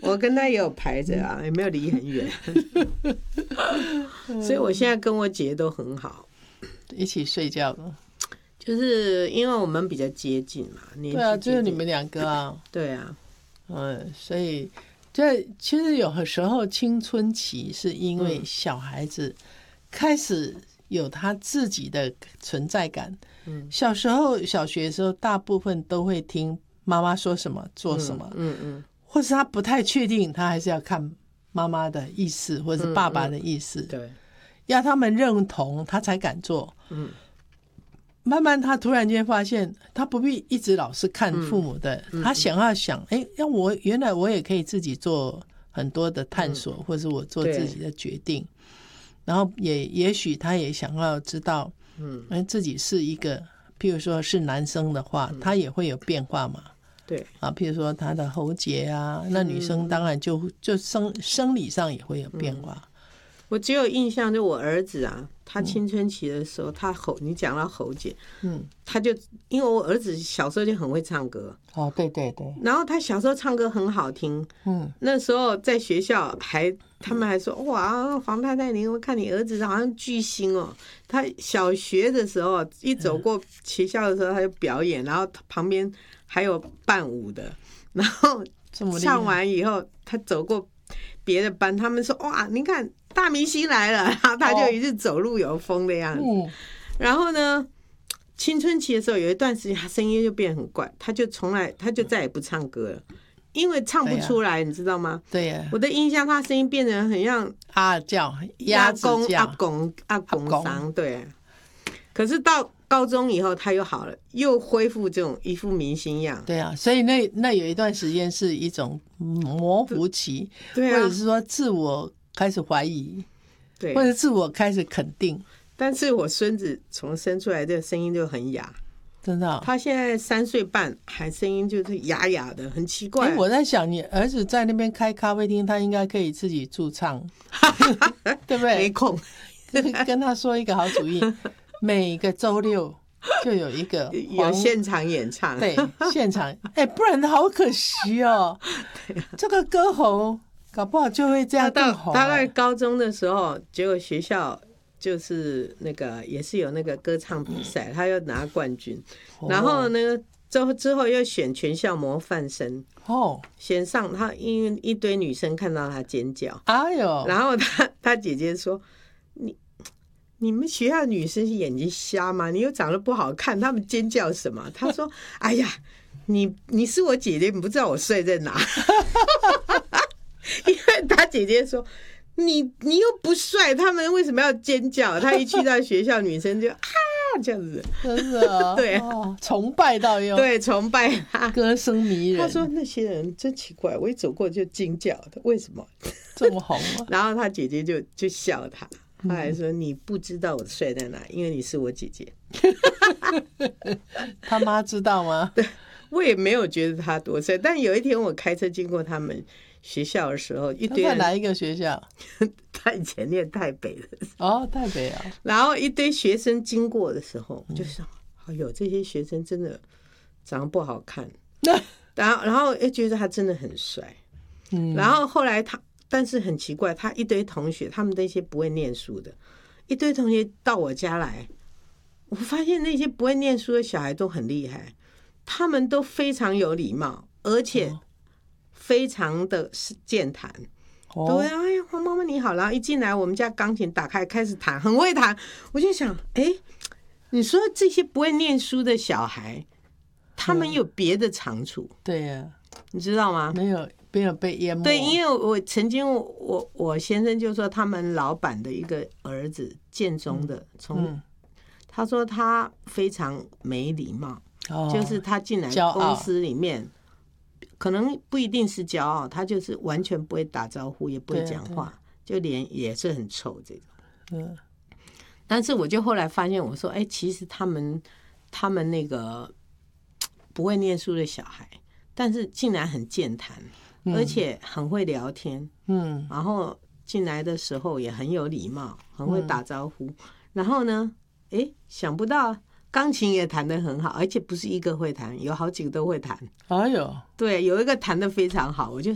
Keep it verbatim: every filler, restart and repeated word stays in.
我跟他也有排着啊，也没有离很远，所以我现在跟我姐都很好， 一起睡觉了。 就是因为我们比较接近嘛，年纪对啊， 接近就是你们两个啊， 对啊， 嗯，所以对，其实有的时候青春期是因为小孩子开始有他自己的存在感。嗯，小时候小学的时候，大部分都会听妈妈说什么做什么， 嗯嗯， 或是他不太确定，他还是要看妈妈的意思或者是爸爸的意思， 嗯嗯、对， 要他们认同他才敢做。嗯。慢慢他突然间发现他不必一直老是看父母的，嗯、他想要想哎，让我原来我也可以自己做很多的探索，嗯、或者是我做自己的决定，然后也也许他也想要知道嗯，自己是一个譬如说是男生的话，嗯、他也会有变化嘛， 对啊， 譬如说他的喉结啊，那女生当然就就生生理上也会有变化。嗯， 我只有印象，就我儿子啊，他青春期的时候，他喉，你讲到喉结，嗯，他就因为我儿子小时候就很会唱歌， 哦，对对对， 然后他小时候唱歌很好听，嗯，那时候在学校还他们还说哇，黄太太，你我看你儿子好像巨星哦，他小学的时候一走过学校的时候他就表演，然后旁边还有伴舞的，然后唱完以后他走过别的班，他们说哇，你看大明星来了，然后他就一直走路有风的样子。哦、然后呢，青春期的时候有一段时间，他声音就变很怪，他就从来他就再也不唱歌了，因为唱不出来，啊、你知道吗？ 对呀、啊。 我的印象，他声音变得很像阿叫、 鸭公、阿公、阿公桑，对、啊。可是到高中以后他又好了，又恢复这种一副明星样。 对啊，所以那那有一段时间是一种模糊期， 对啊、 或者是说自我开始怀疑， 对， 或者自我开始肯定。 但是我孙子从生出来的声音就很哑， 真的、哦。 他现在三岁半，还声音就是哑哑的，很奇怪。 我在想，你儿子在那边开咖啡厅，他应该可以自己驻唱，对不对？ 没空， 跟他说一个好主意。每个周六就有一个有现场演唱， 对，现场，哎、欸，不然好可惜哦。这个歌喉搞不好就会这样更红。 他在高中的时候，结果学校就是那个也是有那个歌唱比赛，他又拿冠军，哦、然后呢之后之后又选全校模范生哦，选上他，因为一堆女生看到他尖叫， 哎呦， 然后他他姐姐说你。你们学校女生是眼睛瞎吗？你又长得不好看，他们尖叫什么？他说：“哎呀，你你是我姐姐，你不知道我睡在哪。”因为他姐姐说：“你你又不帅，他们为什么要尖叫？”他一去到学校，女生就啊这样子， 真的、哦、对、哦，崇拜到用对崇拜他， 歌声迷人。 他说那些人真奇怪，我一走过就惊叫的，为什么这么红啊？ 然后他姐姐就就笑他。他还说你不知道我睡在哪，因为你是我姐姐。 他妈知道吗？ 对，我也没有觉得他多帅。但有一天我开车经过他们学校的时候，一堆人。 他在哪一个学校？ 他以前念台北的。 哦，台北啊。 然后一堆学生经过的时候，我就想，哎呦，这些学生真的长得不好看。然后，然后又觉得他真的很帅。嗯。然后后来他。但是很奇怪，他一堆同学，他们那些不会念书的，一堆同学到我家来，我发现那些不会念书的小孩都很厉害，他们都非常有礼貌，而且非常的健谈。哦、对，哎呀，黄妈妈你好，然后一进来，我们家钢琴打开开始弹，很会弹。我就想，哎，你说这些不会念书的小孩，他们有别的长处？ 嗯、对呀、啊， 你知道吗？ 没有。没有被淹没。 对，因为我曾经我我先生就说他们老板的一个儿子建中的，从、嗯、他说他非常没礼貌、哦，就是他进来公司里面，可能不一定是骄傲，他就是完全不会打招呼，也不会讲话，就脸也是很臭这种。嗯，但是我就后来发现，我说，哎，其实他们他们那个不会念书的小孩，但是竟然很健谈。而且很会聊天，嗯，然后进来的时候也很有礼貌，很会打招呼。嗯、然后呢，哎，想不到钢琴也弹得很好，而且不是一个会弹，有好几个都会弹。 哎呦， 对，有一个弹得非常好，我就